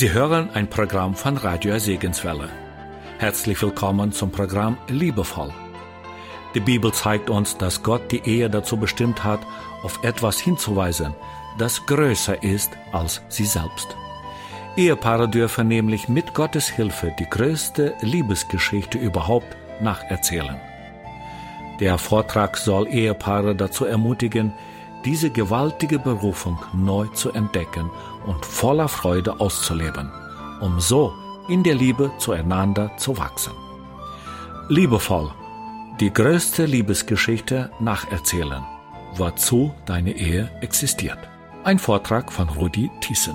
Sie hören ein Programm von Radio Segenswelle. Herzlich willkommen zum Programm Liebevoll. Die Bibel zeigt uns, dass Gott die Ehe dazu bestimmt hat, auf etwas hinzuweisen, das größer ist als sie selbst. Ehepaare dürfen nämlich mit Gottes Hilfe die größte Liebesgeschichte überhaupt nacherzählen. Der Vortrag soll Ehepaare dazu ermutigen, diese gewaltige Berufung neu zu entdecken und voller Freude auszuleben, um so in der Liebe zueinander zu wachsen. Liebevoll, die größte Liebesgeschichte nacherzählen, wozu deine Ehe existiert. Ein Vortrag von Rudi Thiessen.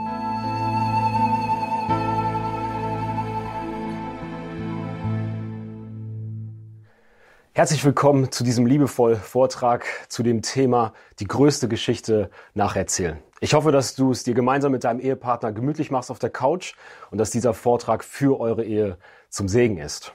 Herzlich willkommen zu diesem liebevoll Vortrag zu dem Thema die größte Geschichte nacherzählen. Ich hoffe, dass du es dir gemeinsam mit deinem Ehepartner gemütlich machst auf der Couch und dass dieser Vortrag für eure Ehe zum Segen ist.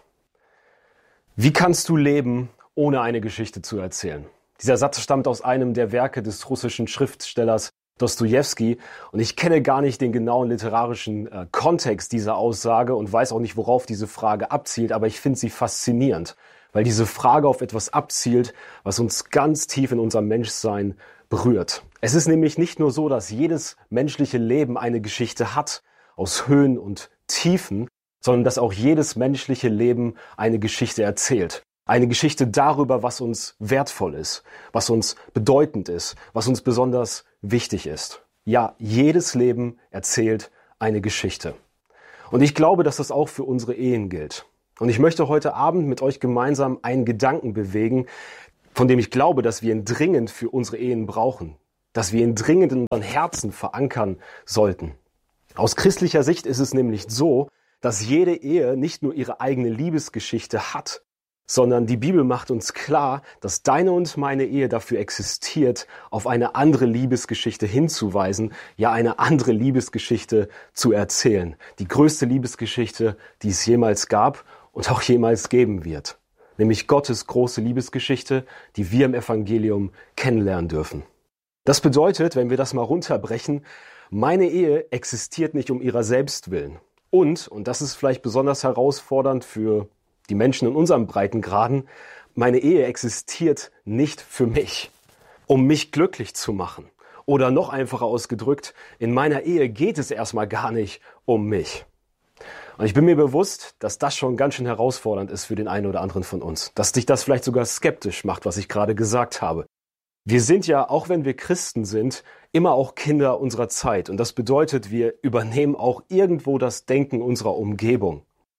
Wie kannst du leben, ohne eine Geschichte zu erzählen? Dieser Satz stammt aus einem der Werke des russischen Schriftstellers Dostojewski und ich kenne gar nicht den genauen literarischen Kontext dieser Aussage und weiß auch nicht, worauf diese Frage abzielt, aber ich finde sie faszinierend, weil diese Frage auf etwas abzielt, was uns ganz tief in unserem Menschsein berührt. Es ist nämlich nicht nur so, dass jedes menschliche Leben eine Geschichte hat, aus Höhen und Tiefen, sondern dass auch jedes menschliche Leben eine Geschichte erzählt. Eine Geschichte darüber, was uns wertvoll ist, was uns bedeutend ist, was uns besonders wichtig ist. Ja, jedes Leben erzählt eine Geschichte. Und ich glaube, dass das auch für unsere Ehen gilt. Und ich möchte heute Abend mit euch gemeinsam einen Gedanken bewegen, von dem ich glaube, dass wir ihn dringend für unsere Ehen brauchen, dass wir ihn dringend in unseren Herzen verankern sollten. Aus christlicher Sicht ist es nämlich so, dass jede Ehe nicht nur ihre eigene Liebesgeschichte hat, sondern die Bibel macht uns klar, dass deine und meine Ehe dafür existiert, auf eine andere Liebesgeschichte hinzuweisen, ja eine andere Liebesgeschichte zu erzählen. Die größte Liebesgeschichte, die es jemals gab und auch jemals geben wird. Nämlich Gottes große Liebesgeschichte, die wir im Evangelium kennenlernen dürfen. Das bedeutet, wenn wir das mal runterbrechen, meine Ehe existiert nicht um ihrer selbst willen. Und das ist vielleicht besonders herausfordernd für die Menschen in unserem Breitengraden, meine Ehe existiert nicht für mich, um mich glücklich zu machen. Oder noch einfacher ausgedrückt, in meiner Ehe geht es erstmal gar nicht um mich. Und ich bin mir bewusst, dass das schon ganz schön herausfordernd ist für den einen oder anderen von uns. Dass dich das vielleicht sogar skeptisch macht, was ich gerade gesagt habe. Wir sind ja, auch wenn wir Christen sind, immer auch Kinder unserer Zeit. Und das bedeutet, wir übernehmen auch irgendwo das Denken unserer Umgebung.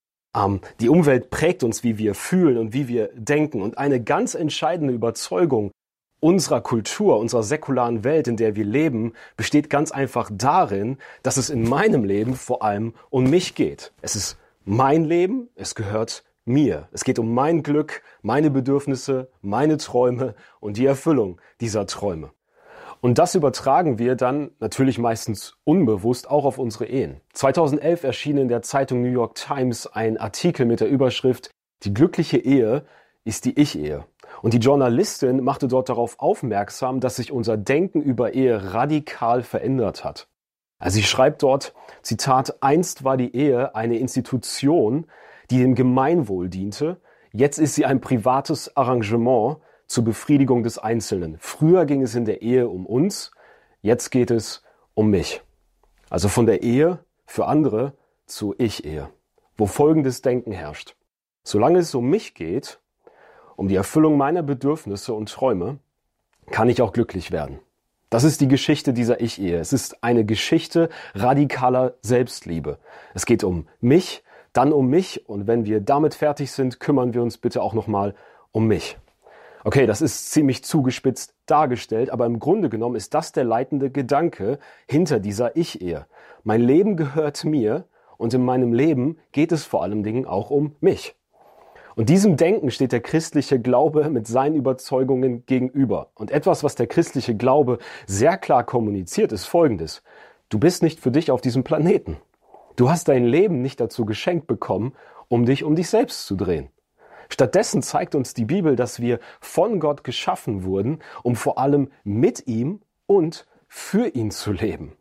Die Umwelt prägt uns, wie wir fühlen und wie wir denken. Und eine ganz entscheidende Überzeugung unserer Kultur, unserer säkularen Welt, in der wir leben, besteht ganz einfach darin, dass es in meinem Leben vor allem um mich geht. Es ist mein Leben, es gehört mir. Es geht um mein Glück, meine Bedürfnisse, meine Träume und die Erfüllung dieser Träume. Und das übertragen wir dann natürlich meistens unbewusst auch auf unsere Ehen. 2011 erschien in der Zeitung New York Times ein Artikel mit der Überschrift „Die glückliche Ehe ist die Ich-Ehe". Und die Journalistin machte dort darauf aufmerksam, dass sich unser Denken über Ehe radikal verändert hat. Also sie schreibt dort, Zitat, „Einst war die Ehe eine Institution, die dem Gemeinwohl diente. Jetzt ist sie ein privates Arrangement zur Befriedigung des Einzelnen. Früher ging es in der Ehe um uns, jetzt geht es um mich." Also von der Ehe für andere zu Ich-Ehe, wo folgendes Denken herrscht. Solange es um mich geht, um die Erfüllung meiner Bedürfnisse und Träume, kann ich auch glücklich werden. Das ist die Geschichte dieser Ich-Ehe. Es ist eine Geschichte radikaler Selbstliebe. Es geht um mich, dann um mich und wenn wir damit fertig sind, kümmern wir uns bitte auch nochmal um mich. Okay, das ist ziemlich zugespitzt dargestellt, aber im Grunde genommen ist das der leitende Gedanke hinter dieser Ich-Ehe. Mein Leben gehört mir und in meinem Leben geht es vor allen Dingen auch um mich. Und diesem Denken steht der christliche Glaube mit seinen Überzeugungen gegenüber. Und etwas, was der christliche Glaube sehr klar kommuniziert, ist Folgendes. Du bist nicht für dich auf diesem Planeten. Du hast dein Leben nicht dazu geschenkt bekommen, um dich selbst zu drehen. Stattdessen zeigt uns die Bibel, dass wir von Gott geschaffen wurden, um vor allem mit ihm und für ihn zu leben.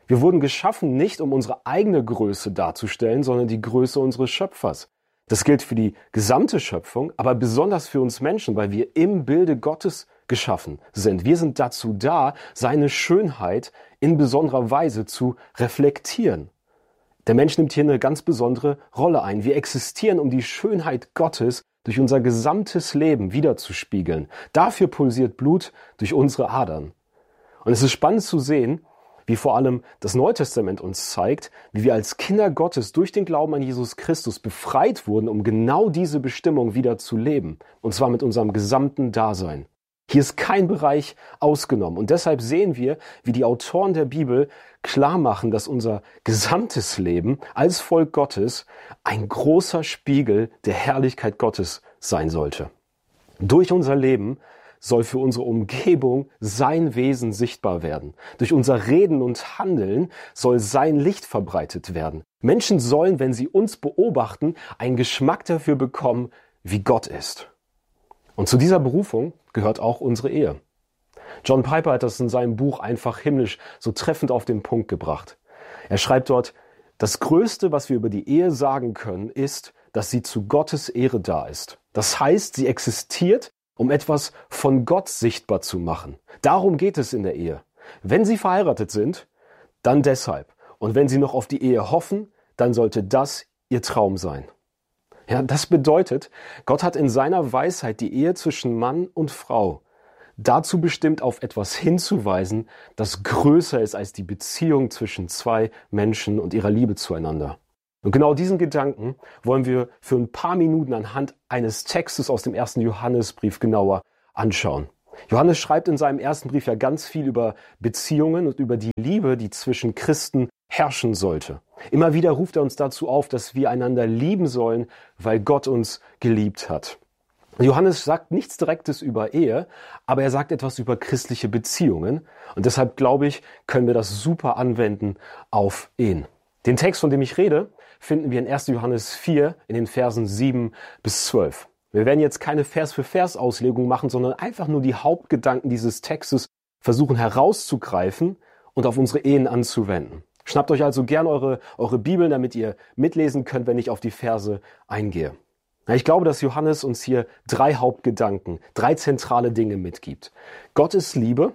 Wir wurden geschaffen, nicht um unsere eigene Größe darzustellen, sondern die Größe unseres Schöpfers. Das gilt für die gesamte Schöpfung, aber besonders für uns Menschen, weil wir im Bilde Gottes geschaffen sind. Wir sind dazu da, seine Schönheit in besonderer Weise zu reflektieren. Der Mensch nimmt hier eine ganz besondere Rolle ein. Wir existieren, um die Schönheit Gottes durch unser gesamtes Leben wiederzuspiegeln. Dafür pulsiert Blut durch unsere Adern. Und es ist spannend zu sehen, wie vor allem das Neue Testament uns zeigt, wie wir als Kinder Gottes durch den Glauben an Jesus Christus befreit wurden, um genau diese Bestimmung wieder zu leben. Und zwar mit unserem gesamten Dasein. Hier ist kein Bereich ausgenommen. Und deshalb sehen wir, wie die Autoren der Bibel klar machen, dass unser gesamtes Leben als Volk Gottes ein großer Spiegel der Herrlichkeit Gottes sein sollte. Durch unser Leben soll für unsere Umgebung sein Wesen sichtbar werden. Durch unser Reden und Handeln soll sein Licht verbreitet werden. Menschen sollen, wenn sie uns beobachten, einen Geschmack dafür bekommen, wie Gott ist. Und zu dieser Berufung gehört auch unsere Ehe. John Piper hat das in seinem Buch Einfach himmlisch so treffend auf den Punkt gebracht. Er schreibt dort, das Größte, was wir über die Ehe sagen können, ist, dass sie zu Gottes Ehre da ist. Das heißt, sie existiert, um etwas von Gott sichtbar zu machen. Darum geht es in der Ehe. Wenn Sie verheiratet sind, dann deshalb. Und wenn Sie noch auf die Ehe hoffen, dann sollte das Ihr Traum sein. Ja, das bedeutet, Gott hat in seiner Weisheit die Ehe zwischen Mann und Frau dazu bestimmt, auf etwas hinzuweisen, das größer ist als die Beziehung zwischen zwei Menschen und ihrer Liebe zueinander. Und genau diesen Gedanken wollen wir für ein paar Minuten anhand eines Textes aus dem 1. Johannesbrief genauer anschauen. Johannes schreibt in seinem ersten Brief ja ganz viel über Beziehungen und über die Liebe, die zwischen Christen herrschen sollte. Immer wieder ruft er uns dazu auf, dass wir einander lieben sollen, weil Gott uns geliebt hat. Johannes sagt nichts Direktes über Ehe, aber er sagt etwas über christliche Beziehungen. Und deshalb glaube ich, können wir das super anwenden auf Ehen. Den Text, von dem ich rede, finden wir in 1. Johannes 4 in den Versen 7 bis 12. Wir werden jetzt keine Vers-für-Vers-Auslegung machen, sondern einfach nur die Hauptgedanken dieses Textes versuchen herauszugreifen und auf unsere Ehen anzuwenden. Schnappt euch also gern eure Bibeln, damit ihr mitlesen könnt, wenn ich auf die Verse eingehe. Ich glaube, dass Johannes uns hier 3 Hauptgedanken, 3 zentrale Dinge mitgibt. Gott ist Liebe,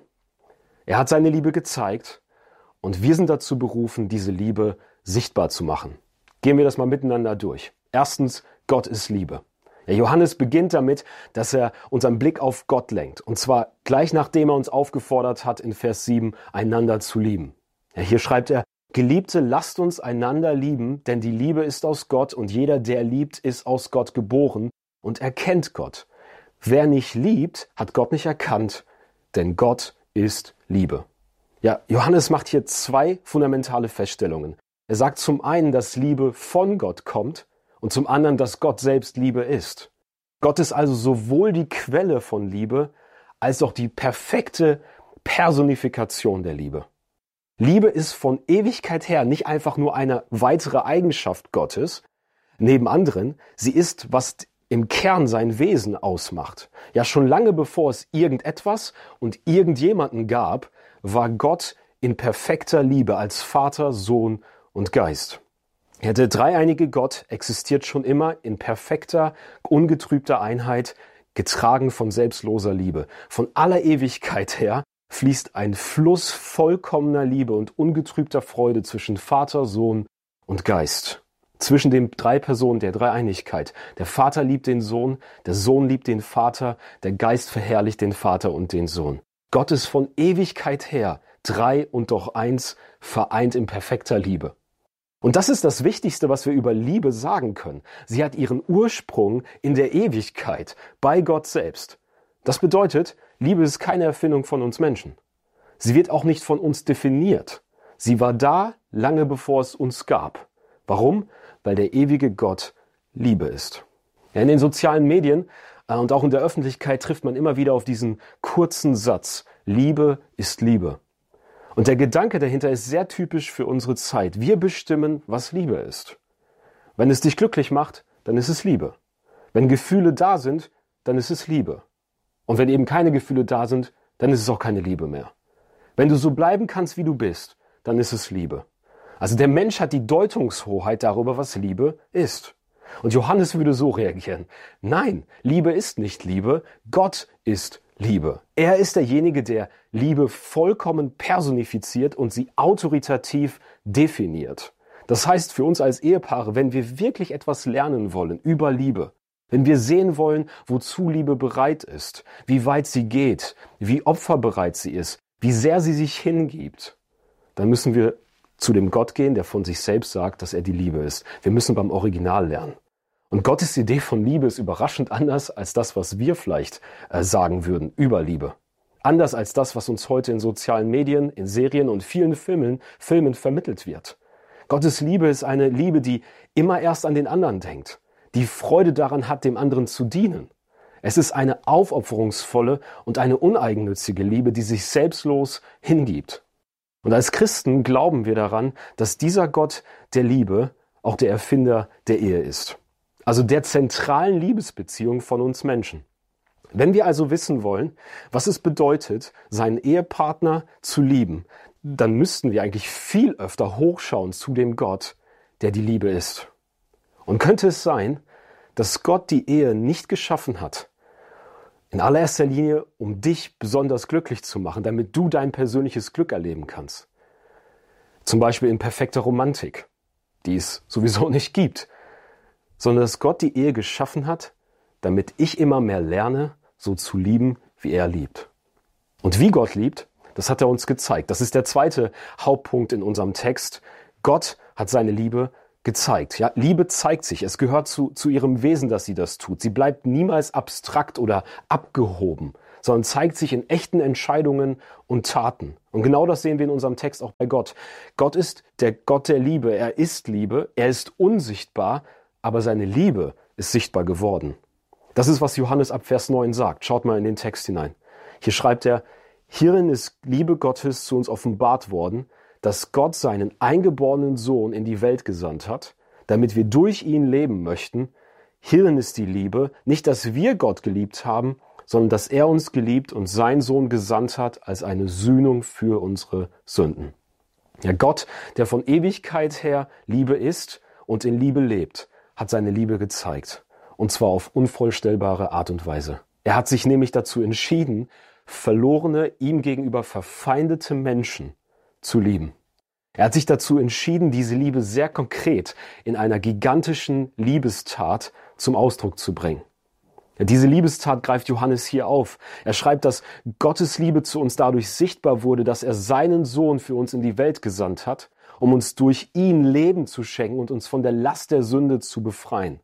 er hat seine Liebe gezeigt und wir sind dazu berufen, diese Liebe sichtbar zu machen. Gehen wir das mal miteinander durch. Erstens, Gott ist Liebe. Ja, Johannes beginnt damit, dass er unseren Blick auf Gott lenkt. Und zwar gleich nachdem er uns aufgefordert hat, in Vers 7 einander zu lieben. Ja, hier schreibt er, Geliebte, lasst uns einander lieben, denn die Liebe ist aus Gott und jeder, der liebt, ist aus Gott geboren und erkennt Gott. Wer nicht liebt, hat Gott nicht erkannt, denn Gott ist Liebe. Ja, Johannes macht hier 2 fundamentale Feststellungen. Er sagt zum einen, dass Liebe von Gott kommt und zum anderen, dass Gott selbst Liebe ist. Gott ist also sowohl die Quelle von Liebe als auch die perfekte Personifikation der Liebe. Liebe ist von Ewigkeit her nicht einfach nur eine weitere Eigenschaft Gottes, neben anderen, sie ist, was im Kern sein Wesen ausmacht. Ja, schon lange bevor es irgendetwas und irgendjemanden gab, war Gott in perfekter Liebe als Vater, Sohn und Geist. Ja, der dreieinige Gott existiert schon immer in perfekter, ungetrübter Einheit, getragen von selbstloser Liebe. Von aller Ewigkeit her fließt ein Fluss vollkommener Liebe und ungetrübter Freude zwischen Vater, Sohn und Geist. Zwischen den 3 Personen der Dreieinigkeit. Der Vater liebt den Sohn, der Sohn liebt den Vater, der Geist verherrlicht den Vater und den Sohn. Gott ist von Ewigkeit her 3 und doch 1, vereint in perfekter Liebe. Und das ist das Wichtigste, was wir über Liebe sagen können. Sie hat ihren Ursprung in der Ewigkeit, bei Gott selbst. Das bedeutet, Liebe ist keine Erfindung von uns Menschen. Sie wird auch nicht von uns definiert. Sie war da, lange bevor es uns gab. Warum? Weil der ewige Gott Liebe ist. Ja, in den sozialen Medien und auch in der Öffentlichkeit trifft man immer wieder auf diesen kurzen Satz: Liebe ist Liebe. Und der Gedanke dahinter ist sehr typisch für unsere Zeit. Wir bestimmen, was Liebe ist. Wenn es dich glücklich macht, dann ist es Liebe. Wenn Gefühle da sind, dann ist es Liebe. Und wenn eben keine Gefühle da sind, dann ist es auch keine Liebe mehr. Wenn du so bleiben kannst, wie du bist, dann ist es Liebe. Also der Mensch hat die Deutungshoheit darüber, was Liebe ist. Und Johannes würde so reagieren: Nein, Liebe ist nicht Liebe, Gott ist Liebe. Er ist derjenige, der Liebe vollkommen personifiziert und sie autoritativ definiert. Das heißt für uns als Ehepaare, wenn wir wirklich etwas lernen wollen über Liebe, wenn wir sehen wollen, wozu Liebe bereit ist, wie weit sie geht, wie opferbereit sie ist, wie sehr sie sich hingibt, dann müssen wir zu dem Gott gehen, der von sich selbst sagt, dass er die Liebe ist. Wir müssen beim Original lernen. Und Gottes Idee von Liebe ist überraschend anders als das, was wir vielleicht sagen würden über Liebe. Anders als das, was uns heute in sozialen Medien, in Serien und vielen Filmen vermittelt wird. Gottes Liebe ist eine Liebe, die immer erst an den anderen denkt, die Freude daran hat, dem anderen zu dienen. Es ist eine aufopferungsvolle und eine uneigennützige Liebe, die sich selbstlos hingibt. Und als Christen glauben wir daran, dass dieser Gott der Liebe auch der Erfinder der Ehe ist. Also der zentralen Liebesbeziehung von uns Menschen. Wenn wir also wissen wollen, was es bedeutet, seinen Ehepartner zu lieben, dann müssten wir eigentlich viel öfter hochschauen zu dem Gott, der die Liebe ist. Und könnte es sein, dass Gott die Ehe nicht geschaffen hat, in allererster Linie, um dich besonders glücklich zu machen, damit du dein persönliches Glück erleben kannst? Zum Beispiel in perfekter Romantik, die es sowieso nicht gibt, sondern dass Gott die Ehe geschaffen hat, damit ich immer mehr lerne, so zu lieben, wie er liebt. Und wie Gott liebt, das hat er uns gezeigt. Das ist der zweite Hauptpunkt in unserem Text. Gott hat seine Liebe gezeigt. Ja, Liebe zeigt sich. Es gehört zu ihrem Wesen, dass sie das tut. Sie bleibt niemals abstrakt oder abgehoben, sondern zeigt sich in echten Entscheidungen und Taten. Und genau das sehen wir in unserem Text auch bei Gott. Gott ist der Gott der Liebe. Er ist Liebe. Er ist unsichtbar, aber seine Liebe ist sichtbar geworden. Das ist, was Johannes ab Vers 9 sagt. Schaut mal in den Text hinein. Hier schreibt er: Hierin ist Liebe Gottes zu uns offenbart worden, dass Gott seinen eingeborenen Sohn in die Welt gesandt hat, damit wir durch ihn leben möchten. Hierin ist die Liebe, nicht, dass wir Gott geliebt haben, sondern dass er uns geliebt und seinen Sohn gesandt hat als eine Sühnung für unsere Sünden. Ja, Gott, der von Ewigkeit her Liebe ist und in Liebe lebt, hat seine Liebe gezeigt. Und zwar auf unvorstellbare Art und Weise. Er hat sich nämlich dazu entschieden, verlorene, ihm gegenüber verfeindete Menschen zu lieben. Er hat sich dazu entschieden, diese Liebe sehr konkret in einer gigantischen Liebestat zum Ausdruck zu bringen. Ja, diese Liebestat greift Johannes hier auf. Er schreibt, dass Gottes Liebe zu uns dadurch sichtbar wurde, dass er seinen Sohn für uns in die Welt gesandt hat, um uns durch ihn Leben zu schenken und uns von der Last der Sünde zu befreien.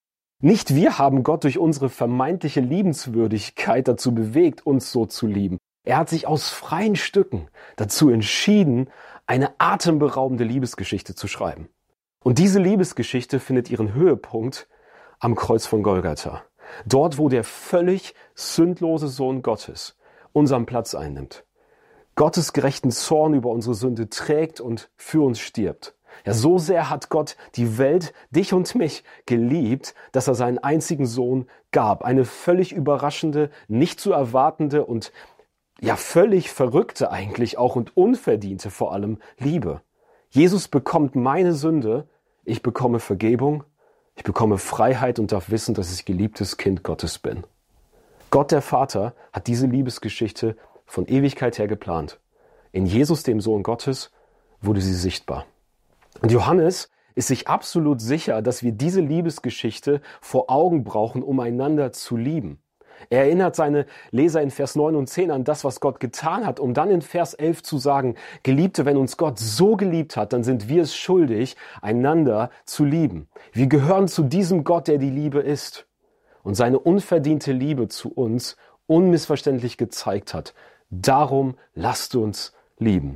Nicht wir haben Gott durch unsere vermeintliche Liebenswürdigkeit dazu bewegt, uns so zu lieben. Er hat sich aus freien Stücken dazu entschieden, eine atemberaubende Liebesgeschichte zu schreiben. Und diese Liebesgeschichte findet ihren Höhepunkt am Kreuz von Golgatha. Dort, wo der völlig sündlose Sohn Gottes unseren Platz einnimmt. Gottes gerechten Zorn über unsere Sünde trägt und für uns stirbt. Ja, so sehr hat Gott die Welt, dich und mich, geliebt, dass er seinen einzigen Sohn gab. Eine völlig überraschende, nicht zu erwartende und ja völlig verrückte eigentlich auch und unverdiente vor allem Liebe. Jesus bekommt meine Sünde, ich bekomme Vergebung, ich bekomme Freiheit und darf wissen, dass ich geliebtes Kind Gottes bin. Gott der Vater hat diese Liebesgeschichte von Ewigkeit her geplant. In Jesus, dem Sohn Gottes, wurde sie sichtbar. Und Johannes ist sich absolut sicher, dass wir diese Liebesgeschichte vor Augen brauchen, um einander zu lieben. Er erinnert seine Leser in Vers 9 und 10 an das, was Gott getan hat, um dann in Vers 11 zu sagen: Geliebte, wenn uns Gott so geliebt hat, dann sind wir es schuldig, einander zu lieben. Wir gehören zu diesem Gott, der die Liebe ist und seine unverdiente Liebe zu uns unmissverständlich gezeigt hat. Darum lasst uns lieben.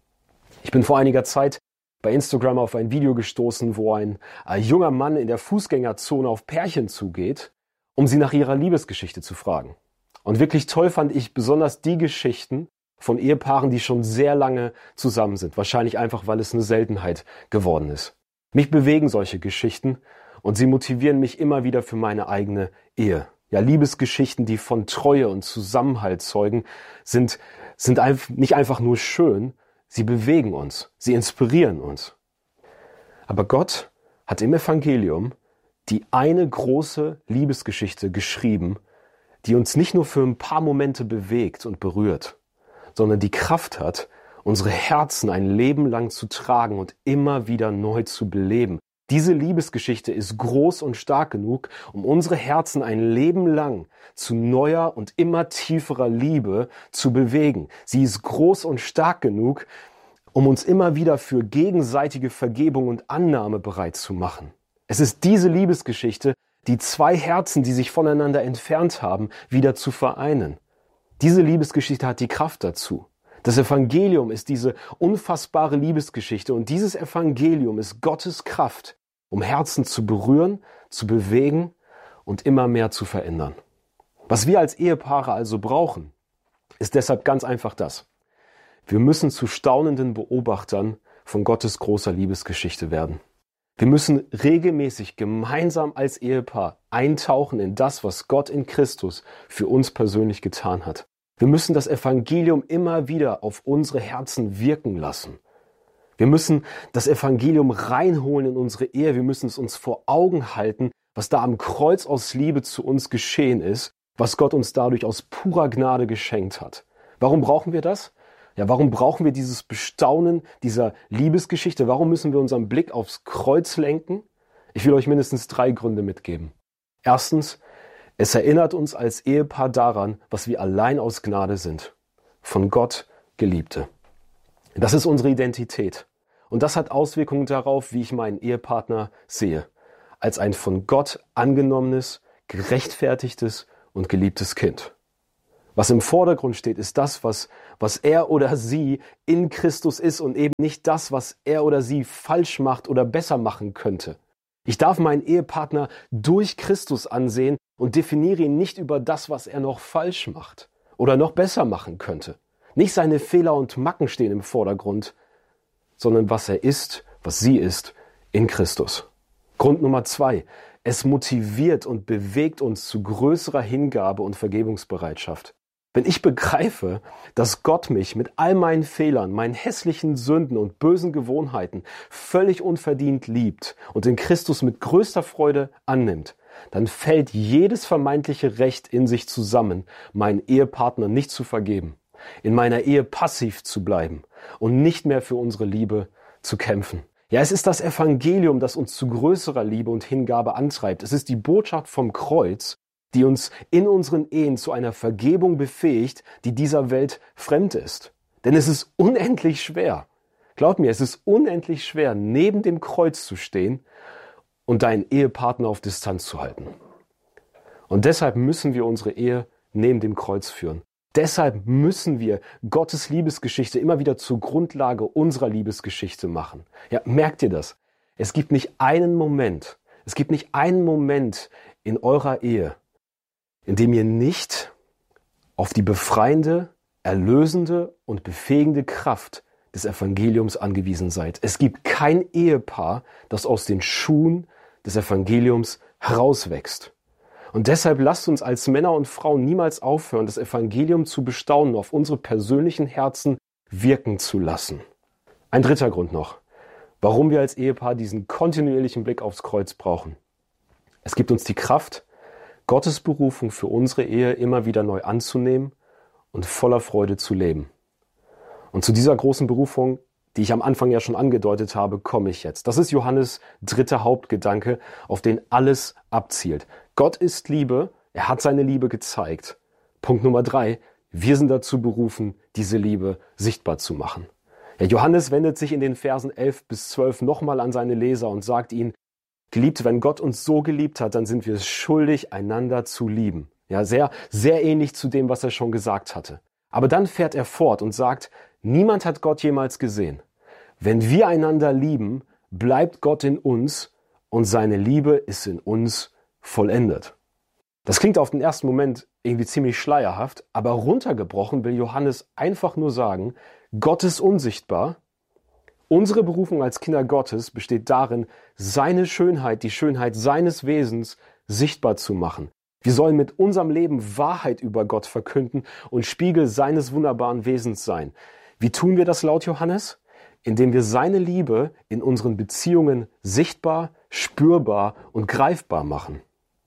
Ich bin vor einiger Zeit bei Instagram auf ein Video gestoßen, wo ein junger Mann in der Fußgängerzone auf Pärchen zugeht, um sie nach ihrer Liebesgeschichte zu fragen. Und wirklich toll fand ich besonders die Geschichten von Ehepaaren, die schon sehr lange zusammen sind. Wahrscheinlich einfach, weil es eine Seltenheit geworden ist. Mich bewegen solche Geschichten und sie motivieren mich immer wieder für meine eigene Ehe. Ja, Liebesgeschichten, die von Treue und Zusammenhalt zeugen, sind nicht einfach nur schön, sie bewegen uns, sie inspirieren uns. Aber Gott hat im Evangelium die eine große Liebesgeschichte geschrieben, die uns nicht nur für ein paar Momente bewegt und berührt, sondern die Kraft hat, unsere Herzen ein Leben lang zu tragen und immer wieder neu zu beleben. Diese Liebesgeschichte ist groß und stark genug, um unsere Herzen ein Leben lang zu neuer und immer tieferer Liebe zu bewegen. Sie ist groß und stark genug, um uns immer wieder für gegenseitige Vergebung und Annahme bereit zu machen. Es ist diese Liebesgeschichte, die zwei Herzen, die sich voneinander entfernt haben, wieder zu vereinen. Diese Liebesgeschichte hat die Kraft dazu. Das Evangelium ist diese unfassbare Liebesgeschichte und dieses Evangelium ist Gottes Kraft, um Herzen zu berühren, zu bewegen und immer mehr zu verändern. Was wir als Ehepaare also brauchen, ist deshalb ganz einfach das. Wir müssen zu staunenden Beobachtern von Gottes großer Liebesgeschichte werden. Wir müssen regelmäßig gemeinsam als Ehepaar eintauchen in das, was Gott in Christus für uns persönlich getan hat. Wir müssen das Evangelium immer wieder auf unsere Herzen wirken lassen. Wir müssen das Evangelium reinholen in unsere Ehe. Wir müssen es uns vor Augen halten, was da am Kreuz aus Liebe zu uns geschehen ist, was Gott uns dadurch aus purer Gnade geschenkt hat. Warum brauchen wir das? Ja, warum brauchen wir dieses Bestaunen dieser Liebesgeschichte? Warum müssen wir unseren Blick aufs Kreuz lenken? Ich will euch mindestens 3 Gründe mitgeben. Erstens, es erinnert uns als Ehepaar daran, was wir allein aus Gnade sind. Von Gott Geliebte. Das ist unsere Identität. Und das hat Auswirkungen darauf, wie ich meinen Ehepartner sehe. Als ein von Gott angenommenes, gerechtfertigtes und geliebtes Kind. Was im Vordergrund steht, ist das, was er oder sie in Christus ist und eben nicht das, was er oder sie falsch macht oder besser machen könnte. Ich darf meinen Ehepartner durch Christus ansehen und definiere ihn nicht über das, was er noch falsch macht oder noch besser machen könnte. Nicht seine Fehler und Macken stehen im Vordergrund, sondern was er ist, was sie ist in Christus. Grund Nummer 2. Es motiviert und bewegt uns zu größerer Hingabe und Vergebungsbereitschaft. Wenn ich begreife, dass Gott mich mit all meinen Fehlern, meinen hässlichen Sünden und bösen Gewohnheiten völlig unverdient liebt und in Christus mit größter Freude annimmt, dann fällt jedes vermeintliche Recht in sich zusammen, meinen Ehepartner nicht zu vergeben, in meiner Ehe passiv zu bleiben und nicht mehr für unsere Liebe zu kämpfen. Ja, es ist das Evangelium, das uns zu größerer Liebe und Hingabe antreibt. Es ist die Botschaft vom Kreuz, die uns in unseren Ehen zu einer Vergebung befähigt, die dieser Welt fremd ist. Denn es ist unendlich schwer. Glaub mir, es ist unendlich schwer, neben dem Kreuz zu stehen und deinen Ehepartner auf Distanz zu halten. Und deshalb müssen wir unsere Ehe neben dem Kreuz führen. Deshalb müssen wir Gottes Liebesgeschichte immer wieder zur Grundlage unserer Liebesgeschichte machen. Ja, merkt ihr das? Es gibt nicht einen Moment in eurer Ehe, in dem ihr nicht auf die befreiende, erlösende und befähigende Kraft des Evangeliums angewiesen seid. Es gibt kein Ehepaar, das aus den Schuhen des Evangeliums herauswächst. Und deshalb lasst uns als Männer und Frauen niemals aufhören, das Evangelium zu bestaunen, auf unsere persönlichen Herzen wirken zu lassen. Ein 3. Grund noch, warum wir als Ehepaar diesen kontinuierlichen Blick aufs Kreuz brauchen. Es gibt uns die Kraft, Gottes Berufung für unsere Ehe immer wieder neu anzunehmen und voller Freude zu leben. Und zu dieser großen Berufung, die ich am Anfang ja schon angedeutet habe, komme ich jetzt. Das ist Johannes 3. Hauptgedanke, auf den alles abzielt. Gott ist Liebe, er hat seine Liebe gezeigt. Punkt Nummer 3, wir sind dazu berufen, diese Liebe sichtbar zu machen. Ja, Johannes wendet sich in den Versen 11 bis 12 nochmal an seine Leser und sagt ihnen, Geliebte, wenn Gott uns so geliebt hat, dann sind wir es schuldig, einander zu lieben. Ja, sehr, sehr ähnlich zu dem, was er schon gesagt hatte. Aber dann fährt er fort und sagt, niemand hat Gott jemals gesehen. Wenn wir einander lieben, bleibt Gott in uns und seine Liebe ist in uns vollendet. Das klingt auf den ersten Moment irgendwie ziemlich schleierhaft, aber runtergebrochen will Johannes einfach nur sagen, Gott ist unsichtbar. Unsere Berufung als Kinder Gottes besteht darin, seine Schönheit, die Schönheit seines Wesens sichtbar zu machen. Wir sollen mit unserem Leben Wahrheit über Gott verkünden und Spiegel seines wunderbaren Wesens sein. Wie tun wir das laut Johannes? Indem wir seine Liebe in unseren Beziehungen sichtbar, spürbar und greifbar machen.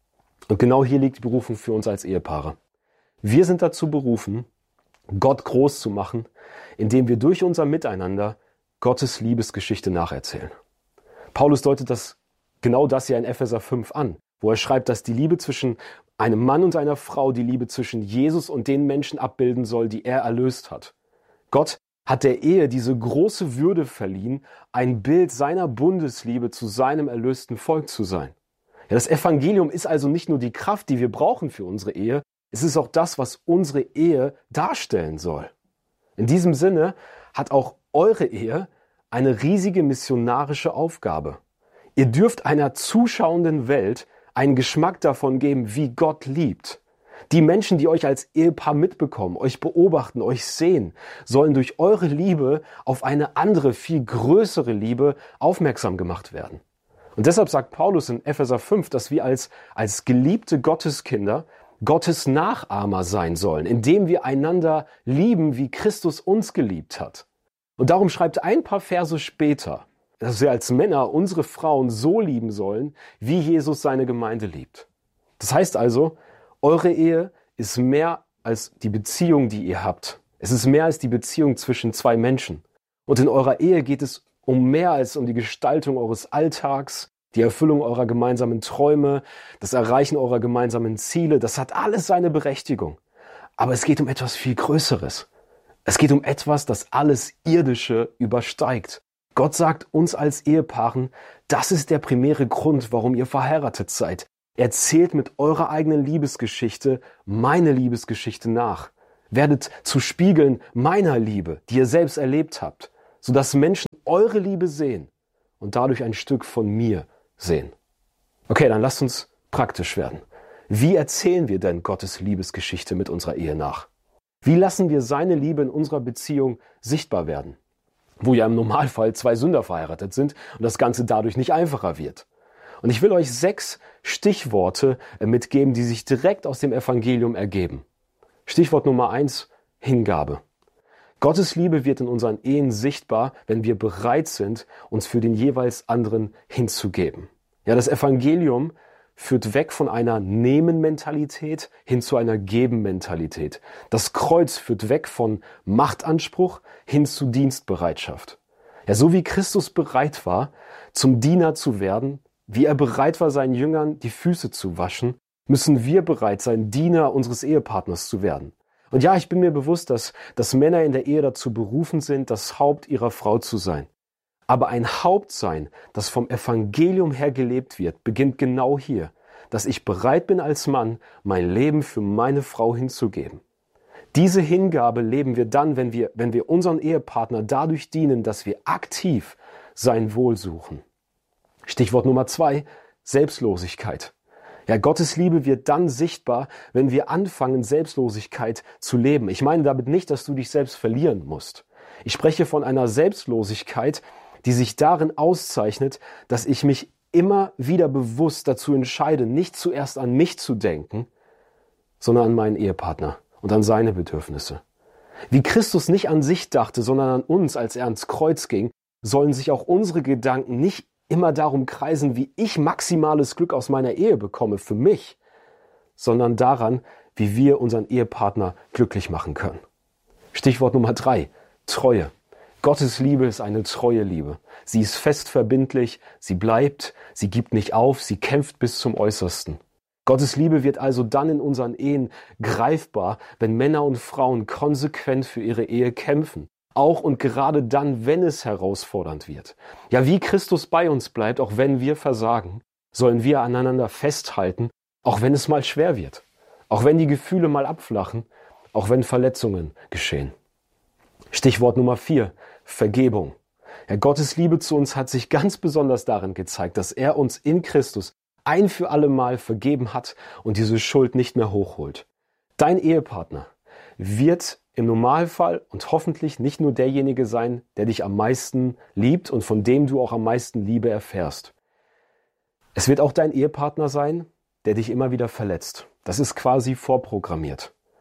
Und genau hier liegt die Berufung für uns als Ehepaare. Wir sind dazu berufen, Gott groß zu machen, indem wir durch unser Miteinander Gottes Liebesgeschichte nacherzählen. Paulus deutet genau das ja in Epheser 5 an, wo er schreibt, dass die Liebe zwischen einem Mann und einer Frau die Liebe zwischen Jesus und den Menschen abbilden soll, die er erlöst hat. Gott hat der Ehe diese große Würde verliehen, ein Bild seiner Bundesliebe zu seinem erlösten Volk zu sein. Ja, das Evangelium ist also nicht nur die Kraft, die wir brauchen für unsere Ehe, es ist auch das, was unsere Ehe darstellen soll. In diesem Sinne hat auch eure Ehe eine riesige missionarische Aufgabe. Ihr dürft einer zuschauenden Welt einen Geschmack davon geben, wie Gott liebt. Die Menschen, die euch als Ehepaar mitbekommen, euch beobachten, euch sehen, sollen durch eure Liebe auf eine andere, viel größere Liebe aufmerksam gemacht werden. Und deshalb sagt Paulus in Epheser 5, dass wir als geliebte Gotteskinder Gottes Nachahmer sein sollen, indem wir einander lieben, wie Christus uns geliebt hat. Und darum schreibt ein paar Verse später, dass wir als Männer unsere Frauen so lieben sollen, wie Jesus seine Gemeinde liebt. Das heißt also, eure Ehe ist mehr als die Beziehung, die ihr habt. Es ist mehr als die Beziehung zwischen zwei Menschen. Und in eurer Ehe geht es um mehr als um die Gestaltung eures Alltags, die Erfüllung eurer gemeinsamen Träume, das Erreichen eurer gemeinsamen Ziele. Das hat alles seine Berechtigung. Aber es geht um etwas viel Größeres. Es geht um etwas, das alles Irdische übersteigt. Gott sagt uns als Ehepaaren, das ist der primäre Grund, warum ihr verheiratet seid. Erzählt mit eurer eigenen Liebesgeschichte meine Liebesgeschichte nach. Werdet zu Spiegeln meiner Liebe, die ihr selbst erlebt habt, sodass Menschen eure Liebe sehen und dadurch ein Stück von mir sehen. Okay, dann lasst uns praktisch werden. Wie erzählen wir denn Gottes Liebesgeschichte mit unserer Ehe nach? Wie lassen wir seine Liebe in unserer Beziehung sichtbar werden? Wo ja im Normalfall zwei Sünder verheiratet sind und das Ganze dadurch nicht einfacher wird. Und ich will euch 6 Stichworte mitgeben, die sich direkt aus dem Evangelium ergeben. Stichwort Nummer 1, Hingabe. Gottes Liebe wird in unseren Ehen sichtbar, wenn wir bereit sind, uns für den jeweils anderen hinzugeben. Ja, das Evangelium führt weg von einer Nehmen-Mentalität hin zu einer Geben-Mentalität. Das Kreuz führt weg von Machtanspruch hin zu Dienstbereitschaft. Ja, so wie Christus bereit war, zum Diener zu werden, wie er bereit war, seinen Jüngern die Füße zu waschen, müssen wir bereit sein, Diener unseres Ehepartners zu werden. Und ja, ich bin mir bewusst, dass Männer in der Ehe dazu berufen sind, das Haupt ihrer Frau zu sein. Aber ein Hauptsein, das vom Evangelium her gelebt wird, beginnt genau hier, dass ich bereit bin als Mann, mein Leben für meine Frau hinzugeben. Diese Hingabe leben wir dann, wenn wir unseren Ehepartner dadurch dienen, dass wir aktiv sein Wohl suchen. Stichwort Nummer 2, Selbstlosigkeit. Ja, Gottes Liebe wird dann sichtbar, wenn wir anfangen, Selbstlosigkeit zu leben. Ich meine damit nicht, dass du dich selbst verlieren musst. Ich spreche von einer Selbstlosigkeit, die sich darin auszeichnet, dass ich mich immer wieder bewusst dazu entscheide, nicht zuerst an mich zu denken, sondern an meinen Ehepartner und an seine Bedürfnisse. Wie Christus nicht an sich dachte, sondern an uns, als er ans Kreuz ging, sollen sich auch unsere Gedanken nicht immer darum kreisen, wie ich maximales Glück aus meiner Ehe bekomme für mich, sondern daran, wie wir unseren Ehepartner glücklich machen können. Stichwort Nummer 3, Treue. Gottes Liebe ist eine treue Liebe. Sie ist fest verbindlich, sie bleibt, sie gibt nicht auf, sie kämpft bis zum Äußersten. Gottes Liebe wird also dann in unseren Ehen greifbar, wenn Männer und Frauen konsequent für ihre Ehe kämpfen. Auch und gerade dann, wenn es herausfordernd wird. Ja, wie Christus bei uns bleibt, auch wenn wir versagen, sollen wir aneinander festhalten, auch wenn es mal schwer wird. Auch wenn die Gefühle mal abflachen, auch wenn Verletzungen geschehen. Stichwort Nummer 4, Vergebung. Ja, Gottes Liebe zu uns hat sich ganz besonders darin gezeigt, dass er uns in Christus ein für alle Mal vergeben hat und diese Schuld nicht mehr hochholt. Dein Ehepartner wird im Normalfall und hoffentlich nicht nur derjenige sein, der dich am meisten liebt und von dem du auch am meisten Liebe erfährst. Es wird auch dein Ehepartner sein, der dich immer wieder verletzt. Das ist quasi vorprogrammiert.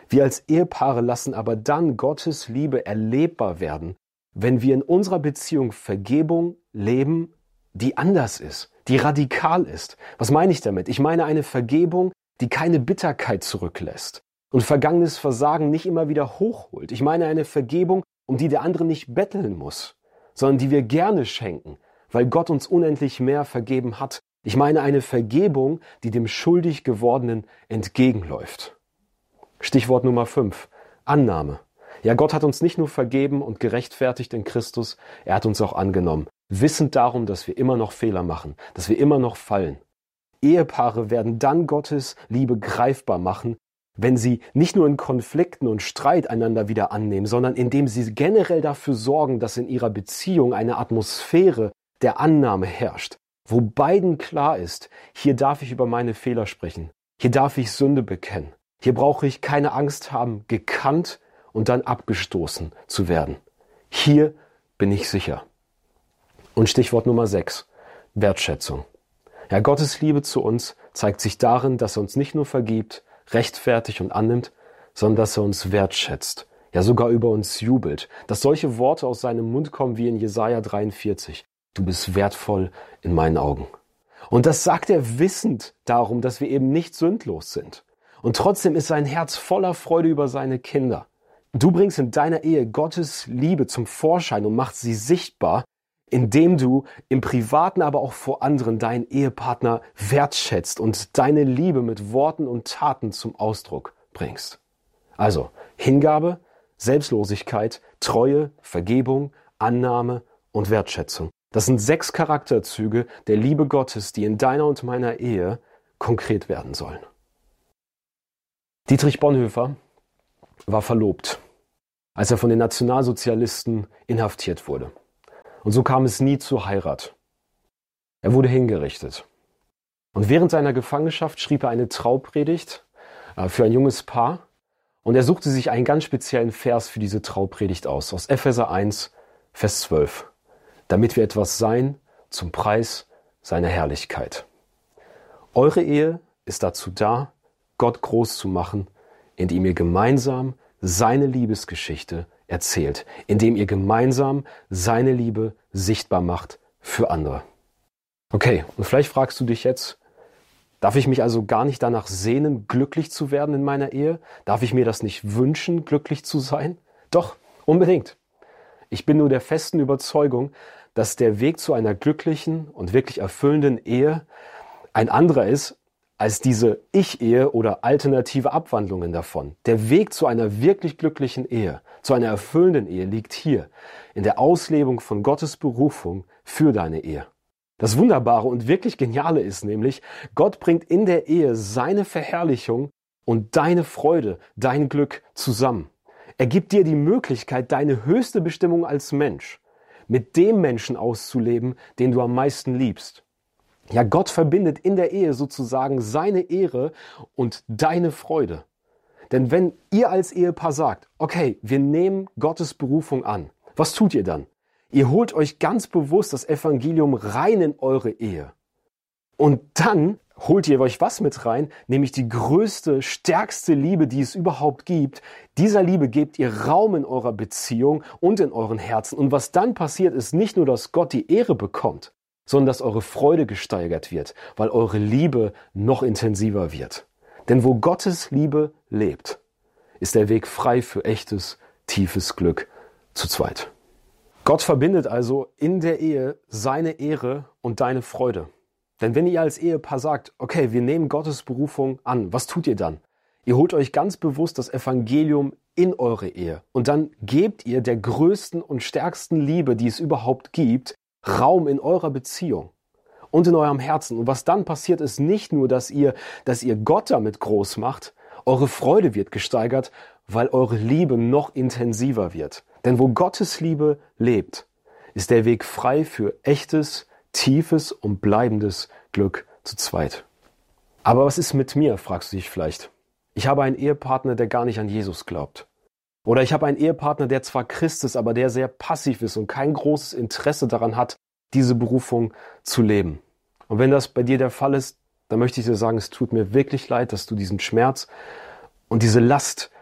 Wir als Ehepaare lassen aber dann Gottes Liebe erlebbar werden, wenn wir in unserer Beziehung Vergebung leben, die anders ist, die radikal ist. Was meine ich damit? Ich meine eine Vergebung, die keine Bitterkeit zurücklässt und vergangenes Versagen nicht immer wieder hochholt. Ich meine eine Vergebung, um die der andere nicht betteln muss, sondern die wir gerne schenken, weil Gott uns unendlich mehr vergeben hat. Ich meine eine Vergebung, die dem schuldig Gewordenen entgegenläuft. Stichwort Nummer 5, Annahme. Ja, Gott hat uns nicht nur vergeben und gerechtfertigt in Christus, er hat uns auch angenommen, wissend darum, dass wir immer noch Fehler machen, dass wir immer noch fallen. Ehepaare werden dann Gottes Liebe greifbar machen, wenn sie nicht nur in Konflikten und Streit einander wieder annehmen, sondern indem sie generell dafür sorgen, dass in ihrer Beziehung eine Atmosphäre der Annahme herrscht, wo beiden klar ist, hier darf ich über meine Fehler sprechen, hier darf ich Sünde bekennen, hier brauche ich keine Angst haben, gekannt und dann abgestoßen zu werden. Hier bin ich sicher. Und Stichwort Nummer 6, Wertschätzung. Ja, Gottes Liebe zu uns zeigt sich darin, dass er uns nicht nur vergibt, rechtfertigt und annimmt, sondern dass er uns wertschätzt, ja sogar über uns jubelt, dass solche Worte aus seinem Mund kommen wie in Jesaja 43. Du bist wertvoll in meinen Augen. Und das sagt er wissend darum, dass wir eben nicht sündlos sind. Und trotzdem ist sein Herz voller Freude über seine Kinder. Du bringst in deiner Ehe Gottes Liebe zum Vorschein und machst sie sichtbar, indem du im Privaten, aber auch vor anderen deinen Ehepartner wertschätzt und deine Liebe mit Worten und Taten zum Ausdruck bringst. Also Hingabe, Selbstlosigkeit, Treue, Vergebung, Annahme und Wertschätzung. Das sind 6 Charakterzüge der Liebe Gottes, die in deiner und meiner Ehe konkret werden sollen. Dietrich Bonhoeffer war verlobt, als er von den Nationalsozialisten inhaftiert wurde. Und so kam es nie zur Heirat. Er wurde hingerichtet. Und während seiner Gefangenschaft schrieb er eine Traupredigt für ein junges Paar. Und er suchte sich einen ganz speziellen Vers für diese Traupredigt aus Epheser 1, Vers 12. Damit wir etwas sein zum Preis seiner Herrlichkeit. Eure Ehe ist dazu da, Gott groß zu machen, indem ihr gemeinsam seine Liebesgeschichte erzählt, indem ihr gemeinsam seine Liebe sichtbar macht für andere. Okay, und vielleicht fragst du dich jetzt, darf ich mich also gar nicht danach sehnen, glücklich zu werden in meiner Ehe? Darf ich mir das nicht wünschen, glücklich zu sein? Doch, unbedingt. Ich bin nur der festen Überzeugung, dass der Weg zu einer glücklichen und wirklich erfüllenden Ehe ein anderer ist als diese Ich-Ehe oder alternative Abwandlungen davon. Der Weg zu einer wirklich glücklichen Ehe, zu einer erfüllenden Ehe liegt hier, in der Auslebung von Gottes Berufung für deine Ehe. Das Wunderbare und wirklich Geniale ist nämlich, Gott bringt in der Ehe seine Verherrlichung und deine Freude, dein Glück zusammen. Er gibt dir die Möglichkeit, deine höchste Bestimmung als Mensch mit dem Menschen auszuleben, den du am meisten liebst. Ja, Gott verbindet in der Ehe sozusagen seine Ehre und deine Freude. Denn wenn ihr als Ehepaar sagt, okay, wir nehmen Gottes Berufung an, was tut ihr dann? Ihr holt euch ganz bewusst das Evangelium rein in eure Ehe. Und dann holt ihr euch was mit rein? Nämlich die größte, stärkste Liebe, die es überhaupt gibt. Dieser Liebe gebt ihr Raum in eurer Beziehung und in euren Herzen. Und was dann passiert, ist nicht nur, dass Gott die Ehre bekommt, sondern dass eure Freude gesteigert wird, weil eure Liebe noch intensiver wird. Denn wo Gottes Liebe lebt, ist der Weg frei für echtes, tiefes Glück zu zweit. Gott verbindet also in der Ehe seine Ehre und deine Freude. Denn wenn ihr als Ehepaar sagt, okay, wir nehmen Gottes Berufung an, was tut ihr dann? Ihr holt euch ganz bewusst das Evangelium in eure Ehe und dann gebt ihr der größten und stärksten Liebe, die es überhaupt gibt, Raum in eurer Beziehung und in eurem Herzen. Und was dann passiert, ist nicht nur, dass ihr Gott damit groß macht, eure Freude wird gesteigert, weil eure Liebe noch intensiver wird. Denn wo Gottes Liebe lebt, ist der Weg frei für echtes, tiefes und bleibendes Glück zu zweit. Aber was ist mit mir, fragst du dich vielleicht. Ich habe einen Ehepartner, der gar nicht an Jesus glaubt. Oder ich habe einen Ehepartner, der zwar Christ ist, aber der sehr passiv ist und kein großes Interesse daran hat, diese Berufung zu leben. Und wenn das bei dir der Fall ist, dann möchte ich dir sagen, es tut mir wirklich leid, dass du diesen Schmerz und diese Last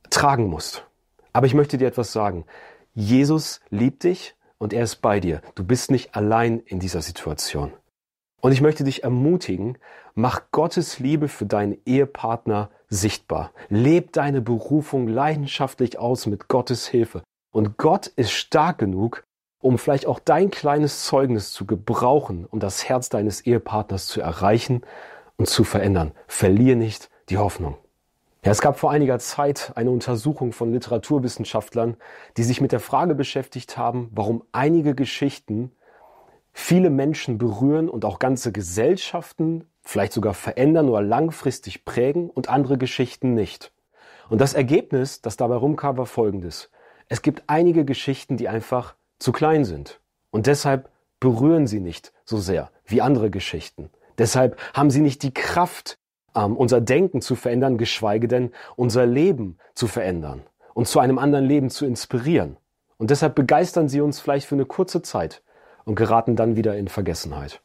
tragen musst. Aber ich möchte dir etwas sagen. Jesus liebt dich und er ist bei dir. Du bist nicht allein in dieser Situation. Und ich möchte dich ermutigen, mach Gottes Liebe für deinen Ehepartner sichtbar. Leb deine Berufung leidenschaftlich aus mit Gottes Hilfe. Und Gott ist stark genug, um vielleicht auch dein kleines Zeugnis zu gebrauchen, um das Herz deines Ehepartners zu erreichen und zu verändern. Verlier nicht die Hoffnung. Ja, es gab vor einiger Zeit eine Untersuchung von Literaturwissenschaftlern, die sich mit der Frage beschäftigt haben, warum einige Geschichten viele Menschen berühren und auch ganze Gesellschaften vielleicht sogar verändern oder langfristig prägen und andere Geschichten nicht. Und das Ergebnis, das dabei rumkam, war folgendes. Es gibt einige Geschichten, die einfach zu klein sind. Und deshalb berühren sie nicht so sehr wie andere Geschichten. Deshalb haben sie nicht die Kraft, unser Denken zu verändern, geschweige denn unser Leben zu verändern und zu einem anderen Leben zu inspirieren. Und deshalb begeistern sie uns vielleicht für eine kurze Zeit und geraten dann wieder in Vergessenheit.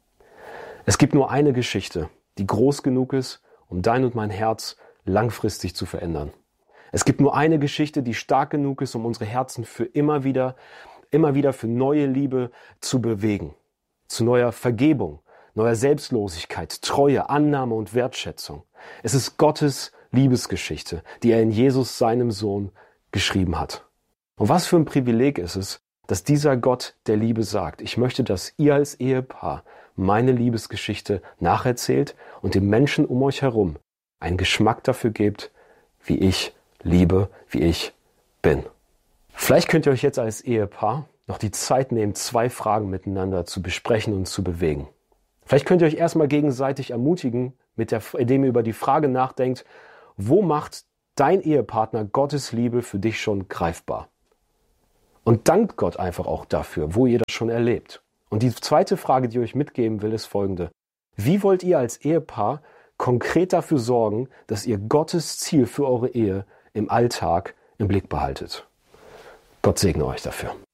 Es gibt nur eine Geschichte, die groß genug ist, um dein und mein Herz langfristig zu verändern. Es gibt nur eine Geschichte, die stark genug ist, um unsere Herzen für immer wieder für neue Liebe zu bewegen, zu neuer Vergebung, neuer Selbstlosigkeit, Treue, Annahme und Wertschätzung. Es ist Gottes Liebesgeschichte, die er in Jesus, seinem Sohn, geschrieben hat. Und was für ein Privileg ist es, dass dieser Gott der Liebe sagt, ich möchte, dass ihr als Ehepaar meine Liebesgeschichte nacherzählt und den Menschen um euch herum einen Geschmack dafür gebt, wie ich liebe, wie ich bin. Vielleicht könnt ihr euch jetzt als Ehepaar noch die Zeit nehmen, 2 Fragen miteinander zu besprechen und zu bewegen. Vielleicht könnt ihr euch erstmal gegenseitig ermutigen, indem ihr über die Frage nachdenkt, wo macht dein Ehepartner Gottes Liebe für dich schon greifbar? Und dankt Gott einfach auch dafür, wo ihr das schon erlebt. Und die zweite Frage, die ich euch mitgeben will, ist folgende. Wie wollt ihr als Ehepaar konkret dafür sorgen, dass ihr Gottes Ziel für eure Ehe im Alltag im Blick behaltet? Gott segne euch dafür.